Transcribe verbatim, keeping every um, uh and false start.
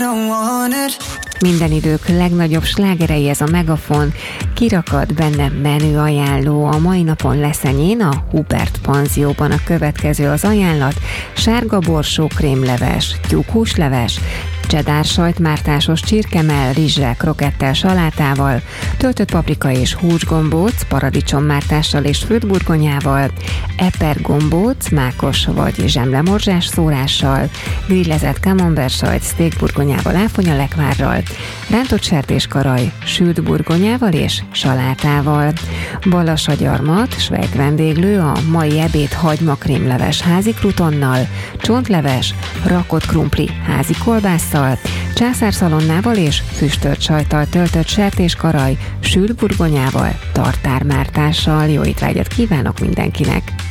don't want it. Minden idők legnagyobb slágerei, ez a Megafon, kirakat benne menü ajánló. A mai napon Leszenyén, a Hubert panzióban a következő az ajánlat: sárga borsó krémleves, tyúkhúsleves, cheddar sajtmártásos csirkemell, rizssel, krokettel, salátával, töltött paprika és húsgombóc, paradicsommártással és frütburgonyával, eper gombóc, mákos vagy zsemlemorzsás szórással, grillezett camembert sajt, steakburgonyával, áfonyalekvárral, rántott sertéskaraj, sült burgonyával és salátával. Balassagyarmat, svejt vendéglő, a mai ebéd hagymakrémleves házi krutonnal, csontleves, rakott krumpli házi kolbásszal, császárszalonnával és füstölt sajttal töltött sertéskaraj, sült burgonyával, tartármártással. Jó étvágyat kívánok mindenkinek!